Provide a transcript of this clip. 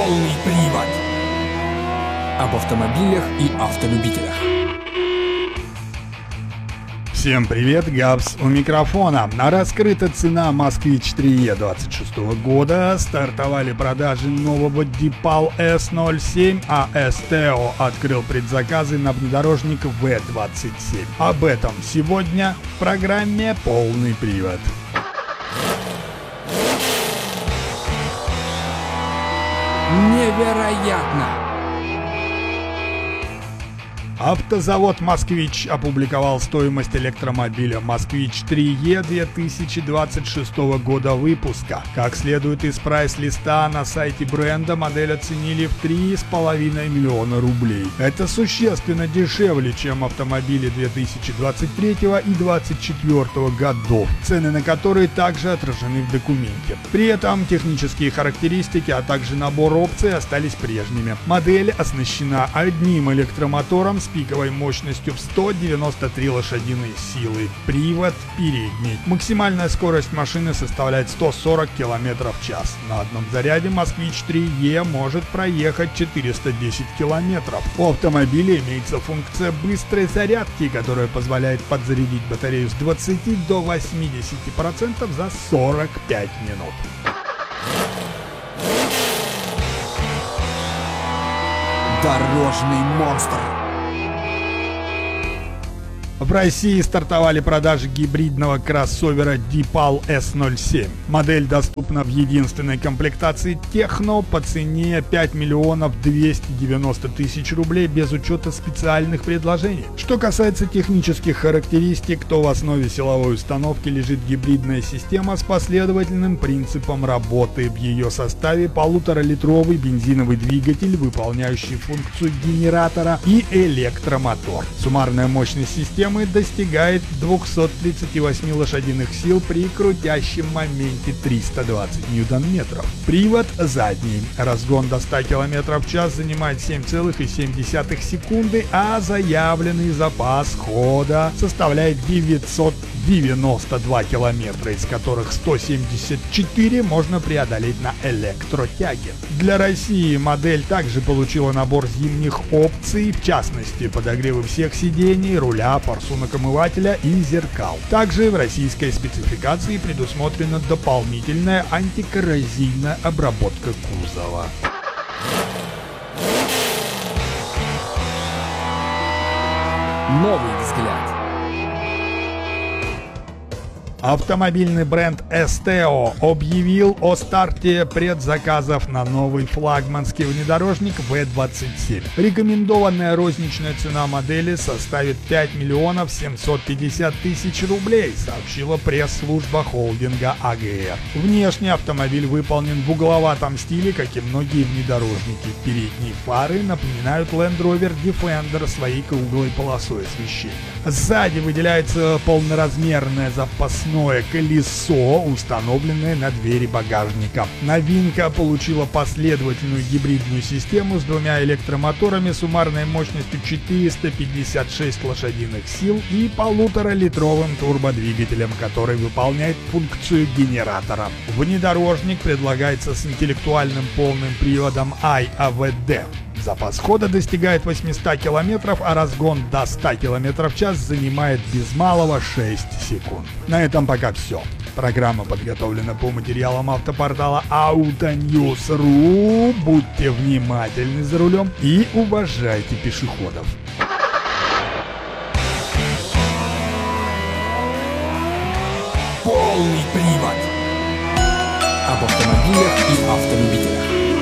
Полный привод. Об автомобилях и автолюбителях. Всем привет, Габс у микрофона. Раскрыта цена Москвич-3E 26 года, стартовали продажи нового DePaul S07, а STO открыл предзаказы на внедорожник V27. Об этом сегодня в программе «Полный привод». Невероятно! Автозавод «Москвич» опубликовал стоимость электромобиля «Москвич-3E» 2026 года выпуска. Как следует из прайс-листа на сайте бренда, модель оценили в 3,5 миллиона рублей. Это существенно дешевле, чем автомобили 2023 и 2024 годов, цены на которые также отражены в документе. При этом технические характеристики, а также набор опций остались прежними. Модель оснащена одним электромотором с пиковой мощностью в 193 лошадиные силы, привод передний. Максимальная скорость машины составляет 140 км в час. На одном заряде Москвич-3E может проехать 410 км. У автомобиля имеется функция быстрой зарядки, которая позволяет подзарядить батарею с 20 до 80% за 45 минут. Дорожный монстр. В России стартовали продажи гибридного кроссовера DePaul S07. Модель доступна в единственной комплектации Техно по цене 5 миллионов 290 тысяч рублей без учета специальных предложений. Что касается технических характеристик, то в основе силовой установки лежит гибридная система с последовательным принципом работы. В ее составе 1,5-литровый бензиновый двигатель, выполняющий функцию генератора, и электромотор. Суммарная мощность системы достигает 238 лошадиных сил при крутящем моменте 320 ньютон-метров. Привод задний. Разгон до 100 км в час занимает 7,7 секунды, а заявленный запас хода составляет 992 километра, из которых 174 можно преодолеть на электротяге. Для России модель также получила набор зимних опций, в частности подогревы всех сидений, руля, форсунок омывателя и зеркал. Также в российской спецификации предусмотрена дополнительная антикоррозийная обработка кузова. Новый взгляд. Автомобильный бренд STO объявил о старте предзаказов на новый флагманский внедорожник V27. Рекомендованная розничная цена модели составит 5 миллионов 750 тысяч рублей, сообщила пресс-служба холдинга АГР. Внешне автомобиль выполнен в угловатом стиле, как и многие внедорожники. Передние фары напоминают Land Rover Defender своей круглой полосой освещения. Сзади выделяется полноразмерное запасное колесо, установленное на двери багажника. Новинка получила последовательную гибридную систему с двумя электромоторами суммарной мощностью 456 лошадиных сил и 1,5-литровым турбодвигателем, который выполняет функцию генератора. Внедорожник предлагается с интеллектуальным полным приводом iAVD. Запас хода достигает 800 км, а разгон до 100 км в час занимает без малого 6 секунд. На этом пока все. Программа подготовлена по материалам автопортала Autonews.ru. Будьте внимательны за рулем и уважайте пешеходов. Полный привод. Об автомобилях и